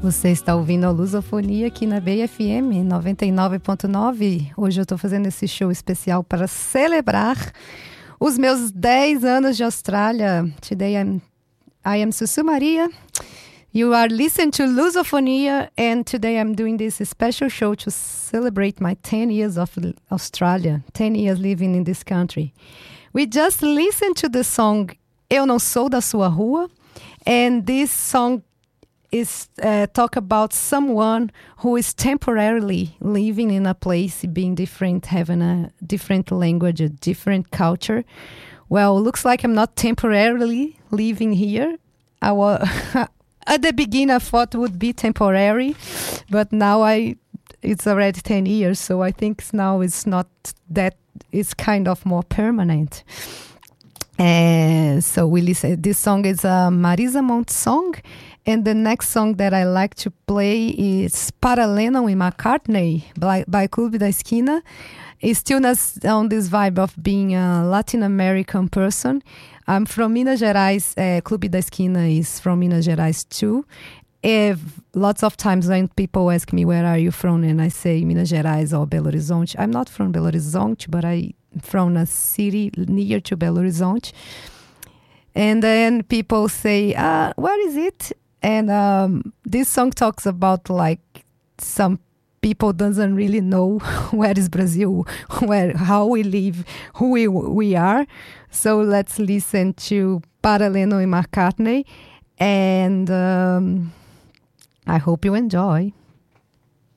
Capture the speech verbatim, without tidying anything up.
Você está ouvindo a Lusofonia aqui na Bay F M noventa e nove ponto nove. Hoje eu estou fazendo esse show especial para celebrar os meus dez anos de Austrália. Today I'm, I am Sussu Maria. You are listening to Lusofonia, and today I'm doing this special show to celebrate my ten years of Australia, ten years living in this country. We just listened to the song Eu Não Sou da Sua Rua, and this song is uh, talk about someone who is temporarily living in a place, being different, having a different language, a different culture. Well, looks like I'm not temporarily living here. I was at the beginning I thought it would be temporary, but now I it's already ten years, so I think now it's not that. It's kind of more permanent. And so we listen. This song is a Marisa Monte song. And the next song that I like to play is Para Lennon e McCartney by, by Clube da Esquina. It's still on this vibe of being a Latin American person. I'm from Minas Gerais. Uh, Clube da Esquina is from Minas Gerais too. If lots of times when people ask me, where are you from? And I say Minas Gerais or Belo Horizonte. I'm not from Belo Horizonte, but I'm from a city near to Belo Horizonte. And then people say, ah, where is it? And um, this song talks about like some people doesn't really know where is Brazil, where how we live, who we we are. So let's listen to Para Lennon e McCartney, and um, I hope you enjoy.